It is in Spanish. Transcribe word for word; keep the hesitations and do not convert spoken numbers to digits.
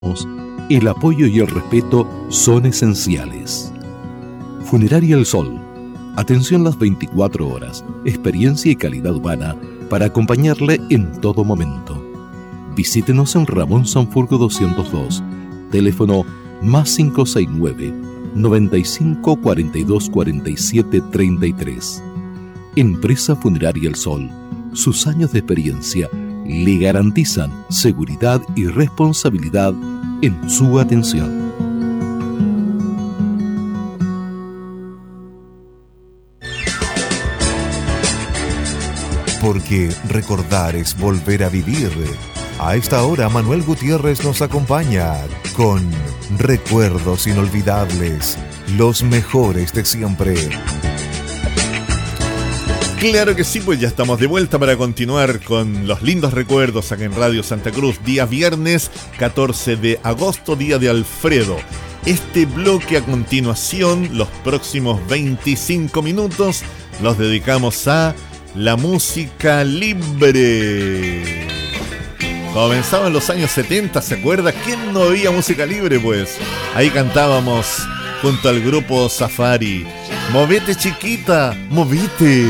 El apoyo y el respeto son esenciales. Funeraria El Sol. Atención las veinticuatro horas, experiencia y calidad humana para acompañarle en todo momento. Visítenos en Ramón Sanfurgo doscientos dos, teléfono más cinco seis nueve, noventa y cinco, cuarenta y dos, cuarenta y siete, treinta y tres. Empresa Funeraria El Sol. Sus años de experiencia le garantizan seguridad y responsabilidad en su atención. Porque recordar es volver a vivir. A esta hora Manuel Gutiérrez nos acompaña con recuerdos inolvidables, los mejores de siempre. Claro que sí, pues ya estamos de vuelta para continuar con los lindos recuerdos acá en Radio Santa Cruz. Día viernes catorce de agosto, día de Alfredo. Este bloque a continuación, los próximos veinticinco minutos, los dedicamos a la música libre. Comenzaba en los años setenta, ¿se acuerda? ¿Quién no oía música libre? Pues ahí cantábamos junto al grupo Safari. Movete chiquita, movete.